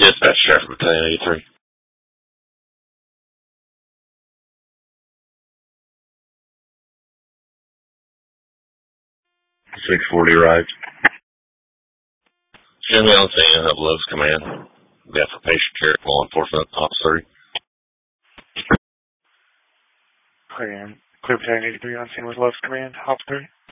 Dispatch Sheriff Battalion 83. 640 arrived. Send me on scene of Lowe's Command. Death for patient care, law enforcement officer. Clear Battalion 83 on scene with Lowe's Command, Officer.